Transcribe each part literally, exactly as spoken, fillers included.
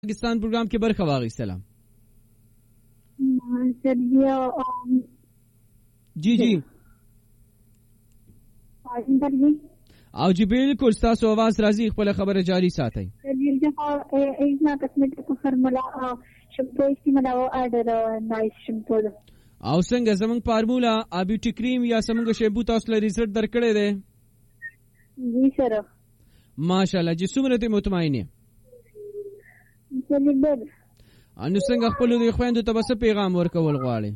پاکستان پروګرام کې برخه واخیستله؟ سر جی جی او جی بالکل ستاسو आवाज راځي، خپل خبره جاری ساتئ. او څنګه زمونږ فارمولا ابیوټي کریم یا زمونږ شیمپو تاسو لري رزلټ درکړی دی؟ جی سر. ماشاءالله. جی څومره ته مطمئن یې؟ انو څنګه خپل د خويندو ته بس پیغام ورکول غواړي؟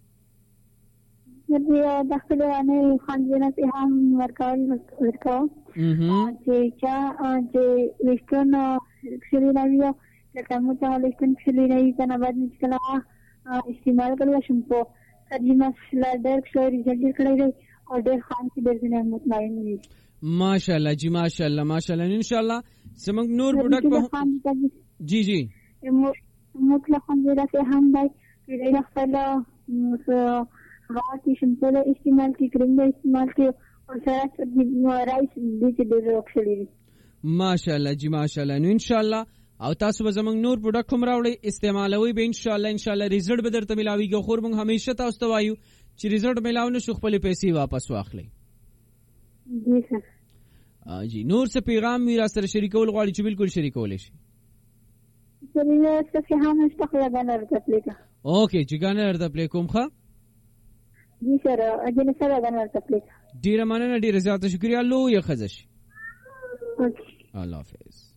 د خپل نه خانجنه پیغام ورکول ورکاو چې چا چې وستون کښلی نه وي لکه مو ته وستون کښلی نه وي کنه بعد مشکل استعمال کول شمپو ترجمه سلایډر کښلی ريزلټ کړی دی او ډېر خان چې ډېر نه مطمئن دي. ماشاءالله جی ماشاءالله ماشاءالله. ان شاء الله سمنګ نور پروډکټ په جی جی مطلق خانجنه سے هم دی چې خپل غاټي شمپو استعمال کی کریم استعمال کی او سره رائس دې چې ډېر وکړي. ماشاءالله جی ماشاءالله. نو ان شاء الله او تاسو به زمنګ نور پروډکټ هم راوړي استعمالوي به ان شاء الله ان شاء الله رزلټ به درته ملاويږي. خو موږ همیشه تاسو ته وایو چې رزلټ ملاو نه شو خپل پیسې واپس واخلي. جی سر. جی نور څه پیغام میرا سره شریکول غواړي چې بالکل شریکول شي؟ سره څه هم استخلا غنر تپلیکا. اوکې چې غنر تپلیکوم ښه. جی سر اجازه سره غنر تپلیکا. ډیره مننه، ډیره زیاته شکریا. لو یا خزش. اوکې. الله حافظ.